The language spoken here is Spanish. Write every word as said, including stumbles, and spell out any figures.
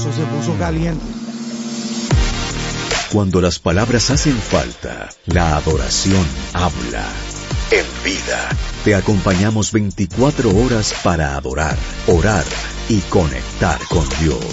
Eso se puso caliente. Cuando las palabras hacen falta, la adoración habla. En Vida, te acompañamos veinticuatro horas para adorar, orar y conectar con Dios.